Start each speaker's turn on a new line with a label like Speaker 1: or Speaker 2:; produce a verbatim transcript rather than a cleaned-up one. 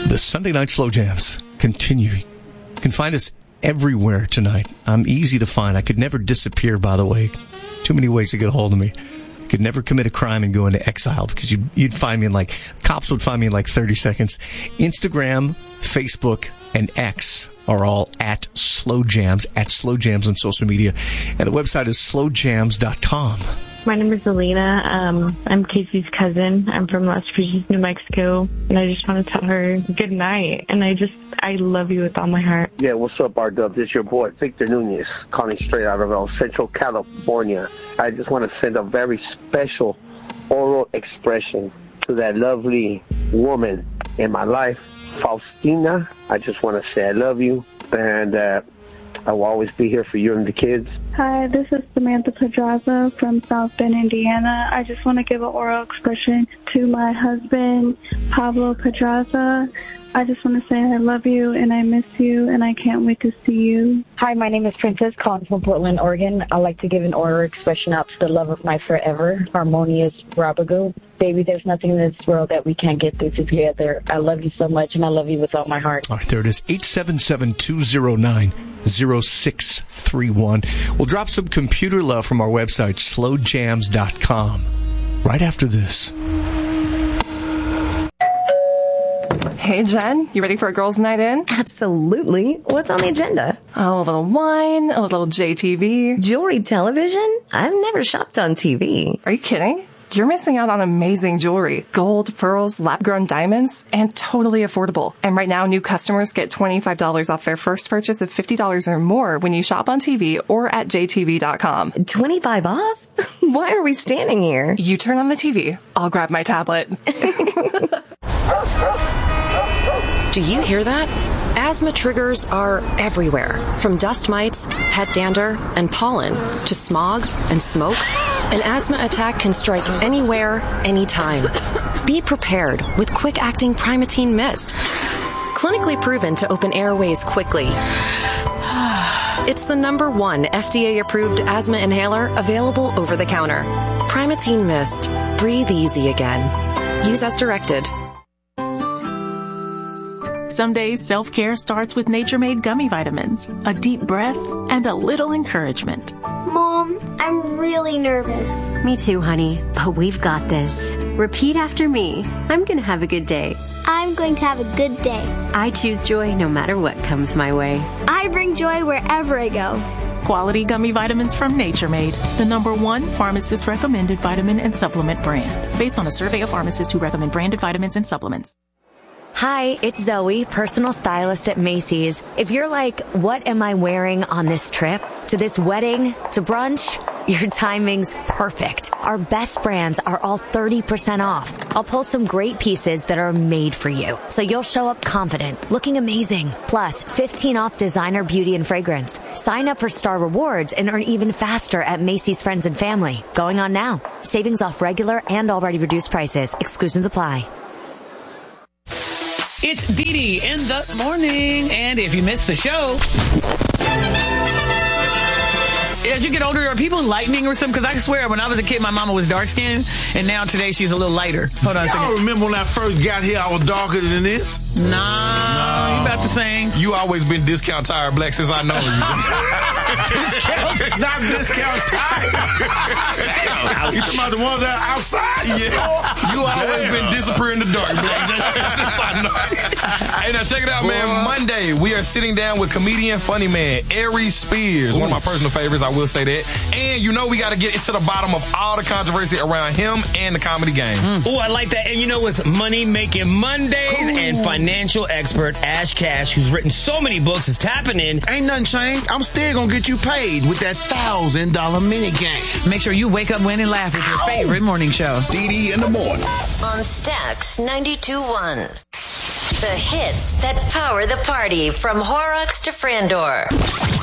Speaker 1: The Sunday Night Slow Jams continue. You can find us everywhere tonight. I'm easy to find. I could never disappear, by the way. Too many ways to get a hold of me. I could never commit a crime and go into exile because you'd, you'd find me in like, cops would find me in like thirty seconds. Instagram, Facebook, and X are all at Slow Jams, at Slow Jams on social media. And the website is slow jams dot com.
Speaker 2: My name is Alina. Um, I'm Casey's cousin. I'm from Las Cruces, New Mexico, and I just want to tell her good night. And I just, I love you with all my heart.
Speaker 3: Yeah, what's up, R-Dub? This is your boy, Victor Nunez, calling straight out of El Centro, California. I just want to send a very special oral expression to that lovely woman in my life, Faustina. I just want to say I love you, and uh, I will always be here for you and the kids.
Speaker 4: Hi, this is Samantha Pedraza from South Bend, Indiana. I just want to give an oral expression to my husband, Pablo Pedraza. I just want to say I love you and I miss you and I can't wait to see you.
Speaker 5: Hi, my name is Princess, calling from Portland, Oregon. I'd like to give an oral expression out to the love of my forever, Harmonious Rabago. Baby, there's nothing in this world that we can't get through together. I love you so much and I love you with all my heart.
Speaker 1: All right, there it is, eight seven seven, two zero nine, zero six three one. We'll drop some computer love from our website, slow jams dot com, right after this.
Speaker 6: Hey, Jen, you ready for a girls' night in?
Speaker 7: Absolutely. What's on the agenda?
Speaker 6: Oh, a little wine, a little J T V.
Speaker 7: Jewelry television? I've never shopped on T V.
Speaker 6: Are you kidding? You're missing out on amazing jewelry. Gold, pearls, lab-grown diamonds, and totally affordable. And right now, new customers get twenty-five dollars off their first purchase of fifty dollars or more when you shop on T V or at j t v dot com.
Speaker 7: twenty-five off? Why are we standing here?
Speaker 6: You turn on the T V. I'll grab my tablet.
Speaker 8: Do you hear that? Asthma triggers are everywhere, from dust mites, pet dander, and pollen, to smog and smoke. An asthma attack can strike anywhere, anytime. Be prepared with quick-acting Primatene Mist. Clinically proven to open airways quickly. It's the number one F D A-approved asthma inhaler available over the counter. Primatene Mist. Breathe easy again. Use as directed.
Speaker 9: Some days self-care starts with Nature-Made gummy vitamins, a deep breath, and a little encouragement.
Speaker 10: Mom, I'm really nervous.
Speaker 11: Me too, honey, but we've got this. Repeat after me. I'm going to have a good day.
Speaker 10: I'm going to have a good day.
Speaker 11: I choose joy no matter what comes my way.
Speaker 10: I bring joy wherever I go.
Speaker 9: Quality gummy vitamins from Nature-Made, the number one pharmacist-recommended vitamin and supplement brand, based on a survey of pharmacists who recommend branded vitamins and supplements.
Speaker 12: Hi, it's Zoe, personal stylist at Macy's. If you're like, what am I wearing on this trip? To this wedding? To brunch? Your timing's perfect. Our best brands are all thirty percent off. I'll pull some great pieces that are made for you, so you'll show up confident, looking amazing. Plus, fifteen off designer beauty and fragrance. Sign up for Star Rewards and earn even faster at Macy's Friends and Family. Going on now. Savings off regular and already reduced prices. Exclusions apply.
Speaker 13: It's Dee Dee in the morning. And if you missed the show, as you get older, are people lightening or something? Because I swear, when I was a kid, my mama was dark-skinned, and now today she's a little lighter. Hold on a second.
Speaker 14: Y'all remember when I first got here, I was darker than this?
Speaker 13: Nah, no. You about the same.
Speaker 14: You always been discount tire black since I know you. discount, not discount tire. You talking about the ones that are outside? Yeah. You always Damn. been disappearing in the dark black since I know. Hey, now check it out, Boy. man. Monday, we are sitting down with comedian, funny man, Aries Spears. Ooh. One of my personal favorites, I will say that. And you know we got to get into the bottom of all the controversy around him and the comedy game.
Speaker 15: Mm. Oh, I like that. And you know it's Money Making Mondays, Ooh. and financial expert Ash Cash, who's written so many books, is tapping in.
Speaker 14: Ain't nothing changed. I'm still going to get you paid with that one thousand dollars mini game.
Speaker 13: Make sure you wake up, win, and laugh with your Ow. favorite morning show.
Speaker 14: Dee Dee in the morning.
Speaker 16: On Stax ninety-two point one. The hits that power the party from Horrocks to Frandor.